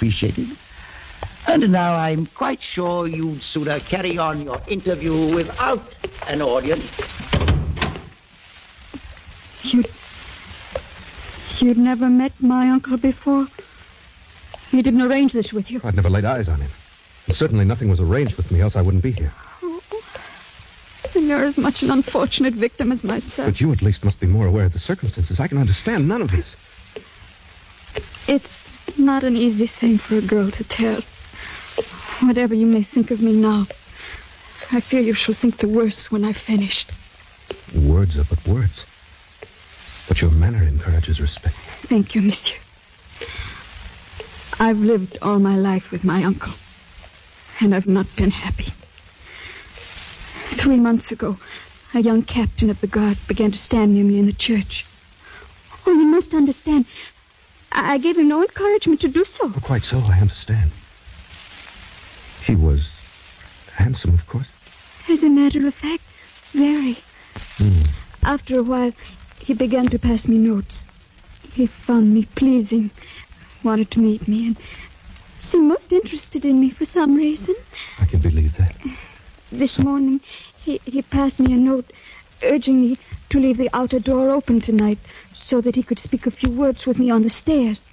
appreciated. And now I'm quite sure you'd sooner carry on your interview without an audience. You'd never met my uncle before? He didn't arrange this with you? I'd never laid eyes on him. And certainly nothing was arranged with me, else I wouldn't be here. Oh, then you're as much an unfortunate victim as myself. But you at least must be more aware of the circumstances. I can understand none of this. It's not an easy thing for a girl to tell. Whatever you may think of me now, I fear you shall think the worse when I've finished. Words are but words. But your manner encourages respect. Thank you, monsieur. I've lived all my life with my uncle, and I've not been happy. 3 months ago, a young captain of the guard began to stand near me in the church. Oh, you must understand, I gave him no encouragement to do so. Oh, quite so, I understand. He was handsome, of course. As a matter of fact, very. After a while, he began to pass me notes. He found me pleasing, wanted to meet me, and seemed most interested in me for some reason. I can believe that. This morning, he passed me a note urging me to leave the outer door open tonight so that he could speak a few words with me on the stairs.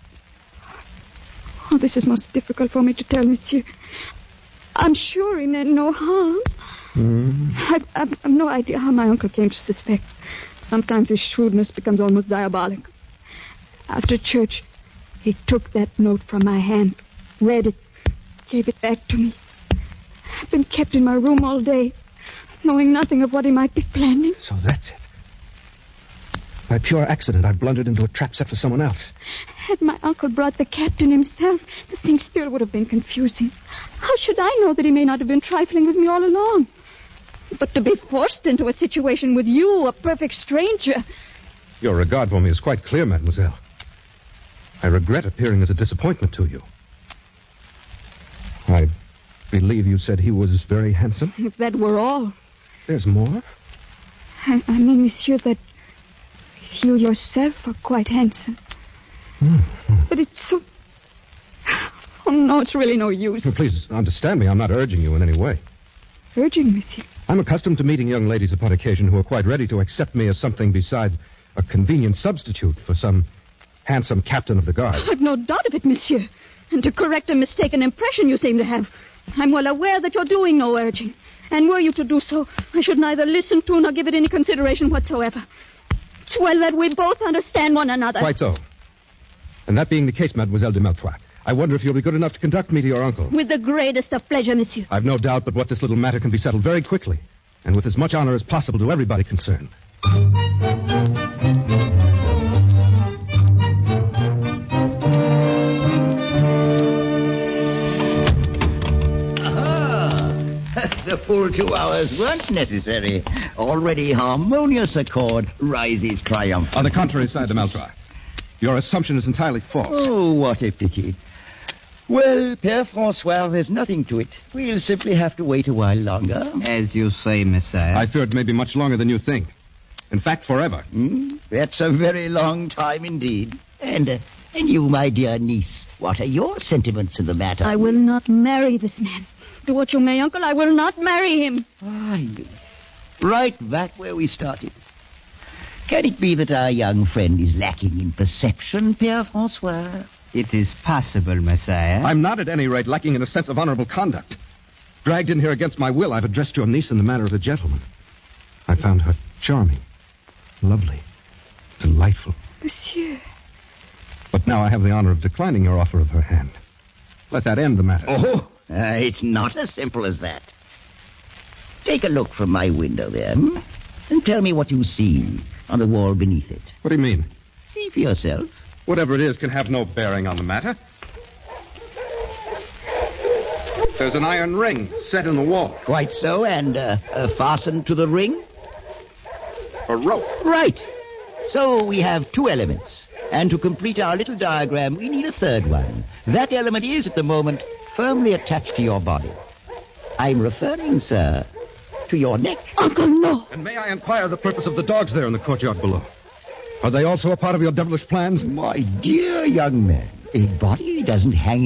Oh, this is most difficult for me to tell, monsieur. I'm sure he meant no harm. I've no idea how my uncle came to suspect. Sometimes his shrewdness becomes almost diabolic. After church, he took that note from my hand, read it, gave it back to me. I've been kept in my room all day, knowing nothing of what he might be planning. So that's it. By pure accident, I've blundered into a trap set for someone else. Had my uncle brought the captain himself, the thing still would have been confusing. How should I know that he may not have been trifling with me all along? But to be forced into a situation with you, a perfect stranger... Your regard for me is quite clear, mademoiselle. I regret appearing as a disappointment to you. I believe you said he was very handsome? If that were all. There's more? I mean, monsieur, that you yourself are quite handsome. But it's so... Oh, no, it's really no use. Please understand me. I'm not urging you in any way. Urging, monsieur? I'm accustomed to meeting young ladies upon occasion who are quite ready to accept me as something beside a convenient substitute for some handsome captain of the guard. I've no doubt of it, monsieur. And to correct a mistaken impression you seem to have, I'm well aware that you're doing no urging. And were you to do so, I should neither listen to nor give it any consideration whatsoever. It's well that we both understand one another. Quite so. And that being the case, Mademoiselle de Maltroit, I wonder if you'll be good enough to conduct me to your uncle. With the greatest of pleasure, monsieur. I've no doubt but what this little matter can be settled very quickly, and with as much honor as possible to everybody concerned. The full 2 hours weren't necessary. Already harmonious accord rises triumphant. On the contrary side, de Maltroit. Your assumption is entirely false. Oh, what a pity. Well, Père François, there's nothing to it. We'll simply have to wait a while longer. As you say, Messiah. I fear it may be much longer than you think. In fact, forever. That's a very long time indeed. And you, my dear niece, what are your sentiments in the matter? I will not marry this man. Do what you may, uncle, I will not marry him. Right back where we started. Can it be that our young friend is lacking in perception, Père François? It is possible, Messiah. I'm not, at any rate, lacking in a sense of honorable conduct. Dragged in here against my will, I've addressed your niece in the manner of a gentleman. I found her charming, lovely, delightful. Monsieur. But now I have the honor of declining your offer of her hand. Let that end the matter. Oh, it's not as simple as that. Take a look from my window there, and tell me what you see on the wall beneath it. What do you mean? See for yourself. Whatever it is can have no bearing on the matter. There's an iron ring set in the wall. Quite so, and fastened to the ring? A rope. Right. So we have 2 elements. And to complete our little diagram, we need a third one. That element is, at the moment, firmly attached to your body. I'm referring, sir, to your neck. Uncle, no. And may I inquire the purpose of the dogs there in the courtyard below? Are they also a part of your devilish plans? My dear young man, a body doesn't hang